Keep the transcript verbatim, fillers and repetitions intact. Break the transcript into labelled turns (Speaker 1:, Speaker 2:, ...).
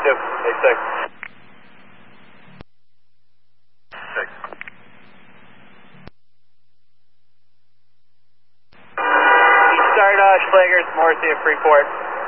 Speaker 1: two. Hey, six. Six. Stardust, Schlagers, Morrissey at Freeport.